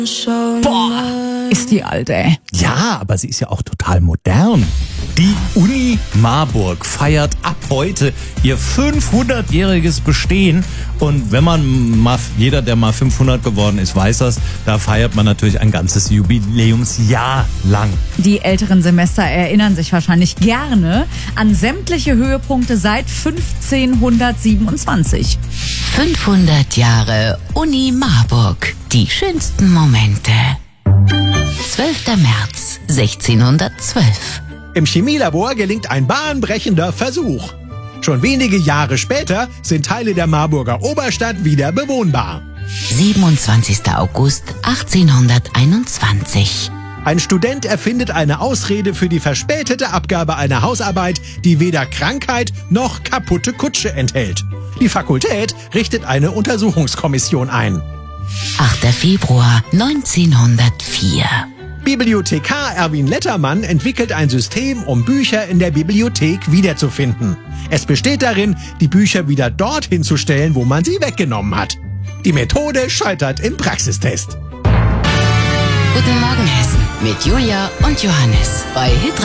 Boah, ist die alt, ey. Ja, aber sie ist ja auch total modern. Die Uni Marburg feiert ab heute ihr 500-jähriges Bestehen. Und wenn man mal, jeder, der mal 500 geworden ist, weiß das, da feiert man natürlich ein ganzes Jubiläumsjahr lang. Die älteren Semester erinnern sich wahrscheinlich gerne an sämtliche Höhepunkte seit 1527. 500 Jahre Uni Marburg. Die schönsten Momente. 12. März 1612. Im Chemielabor gelingt ein bahnbrechender Versuch. Schon wenige Jahre später sind Teile der Marburger Oberstadt wieder bewohnbar. 27. August 1821. Ein Student erfindet eine Ausrede für die verspätete Abgabe einer Hausarbeit, die weder Krankheit noch kaputte Kutsche enthält. Die Fakultät richtet eine Untersuchungskommission ein. 8. Februar 1904. Bibliothekar Erwin Lettermann entwickelt ein System, um Bücher in der Bibliothek wiederzufinden. Es besteht darin, die Bücher wieder dorthin zu stellen, wo man sie weggenommen hat. Die Methode scheitert im Praxistest. Guten Morgen Hessen mit Julia und Johannes bei Hit